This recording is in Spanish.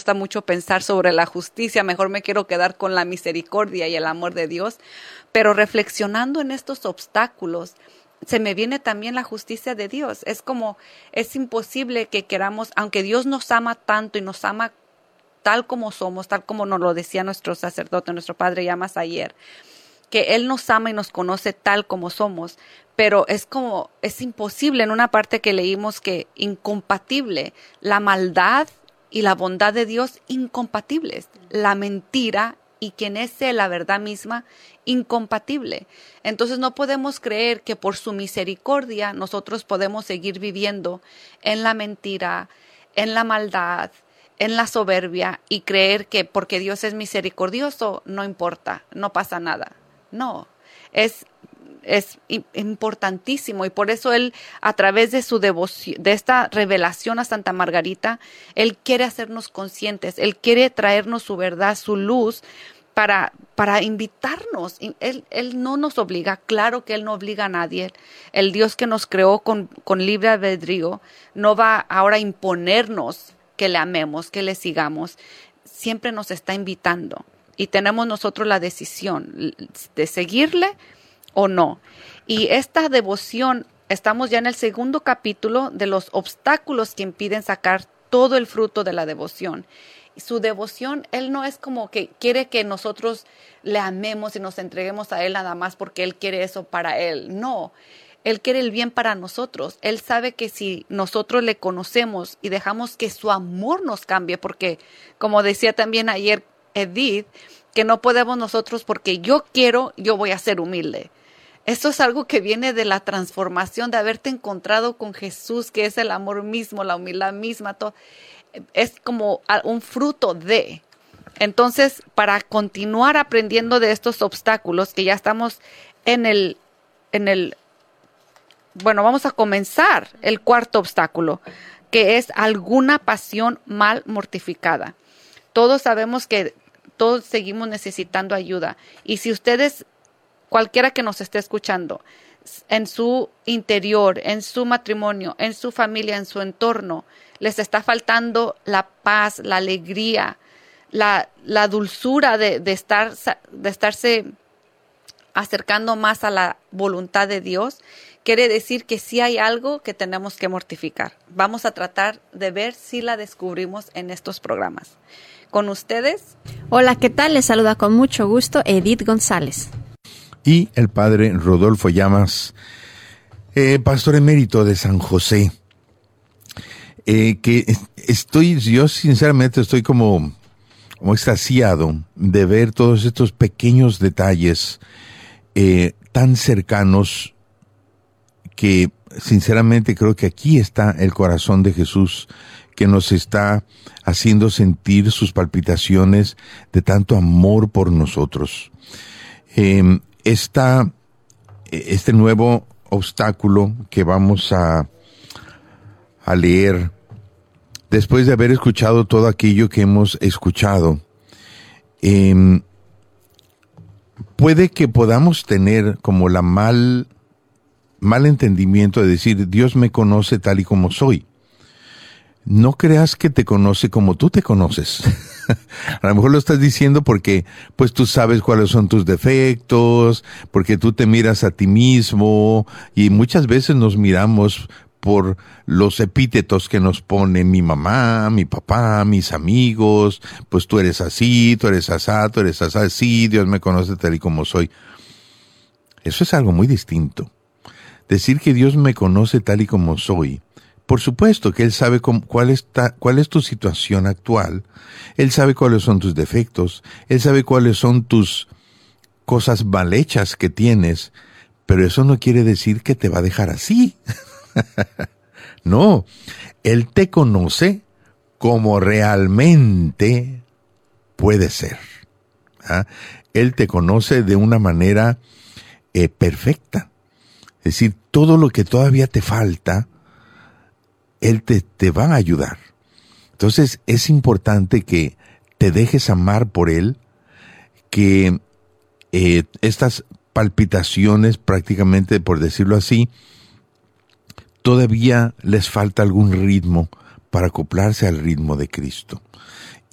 gusta mucho pensar sobre la justicia, mejor me quiero quedar con la misericordia y el amor de Dios. Pero reflexionando en estos obstáculos, se me viene también la justicia de Dios. Es imposible que queramos, aunque Dios nos ama tanto y nos ama tal como somos, tal como nos lo decía nuestro sacerdote, nuestro padre Llamas ayer, que Él nos ama y nos conoce tal como somos, pero es imposible en una parte que leímos que incompatible, la maldad y la bondad de Dios incompatibles, la mentira y quien es Él, la verdad misma, incompatible. Entonces no podemos creer que por su misericordia nosotros podemos seguir viviendo en la mentira, en la maldad, en la soberbia y creer que porque Dios es misericordioso no importa, no pasa nada. No, es importantísimo y por eso Él, a través de su devoción, de esta revelación a Santa Margarita, Él quiere hacernos conscientes, Él quiere traernos su verdad, su luz, para invitarnos. Él no nos obliga, claro que Él no obliga a nadie. El Dios que nos creó con libre albedrío no va ahora a imponernos que le amemos, que le sigamos. Siempre nos está invitando. Y tenemos nosotros la decisión de seguirle o no. Y esta devoción, estamos ya en el segundo capítulo de los obstáculos que impiden sacar todo el fruto de la devoción. Y su devoción, Él no es como que quiere que nosotros le amemos y nos entreguemos a Él nada más porque Él quiere eso para Él. No, Él quiere el bien para nosotros. Él sabe que si nosotros le conocemos y dejamos que su amor nos cambie, porque como decía también ayer Edith, que no podemos nosotros porque yo voy a ser humilde. Eso es algo que viene de la transformación, de haberte encontrado con Jesús, que es el amor mismo, la humildad misma, todo. Es como un fruto de. Entonces, para continuar aprendiendo de estos obstáculos, que ya estamos vamos a comenzar el cuarto obstáculo, que es alguna pasión mal mortificada. Todos sabemos que todos seguimos necesitando ayuda. Y si ustedes, cualquiera que nos esté escuchando, en su interior, en su matrimonio, en su familia, en su entorno, les está faltando la paz, la alegría, la dulzura de estarse acercando más a la voluntad de Dios, quiere decir que sí hay algo que tenemos que mortificar. Vamos a tratar de ver si la descubrimos en estos programas. Con ustedes. Hola, ¿qué tal? Les saluda con mucho gusto Edith González. Y el padre Rodolfo Llamas, pastor emérito de San José. Yo sinceramente estoy como extasiado de ver todos estos pequeños detalles tan cercanos que sinceramente creo que aquí está el corazón de Jesús, que nos está haciendo sentir sus palpitaciones de tanto amor por nosotros. Este nuevo obstáculo que vamos a leer, después de haber escuchado todo aquello que hemos escuchado, puede que podamos tener como la mal entendimiento de decir, Dios me conoce tal y como soy. No creas que te conoce como tú te conoces. A lo mejor lo estás diciendo porque pues tú sabes cuáles son tus defectos, porque tú te miras a ti mismo y muchas veces nos miramos por los epítetos que nos pone mi mamá, mi papá, mis amigos, pues tú eres así, tú eres asá, tú eres asá, sí, Dios me conoce tal y como soy. Eso es algo muy distinto. Decir que Dios me conoce tal y como soy, por supuesto que Él sabe cuál es tu situación actual, Él sabe cuáles son tus defectos, Él sabe cuáles son tus cosas mal hechas que tienes, pero eso no quiere decir que te va a dejar así. No, Él te conoce como realmente puede ser. ¿Ah? Él te conoce de una manera perfecta. Es decir, todo lo que todavía te falta, Él te va a ayudar. Entonces es importante que te dejes amar por Él, que estas palpitaciones, prácticamente por decirlo así, todavía les falta algún ritmo para acoplarse al ritmo de Cristo.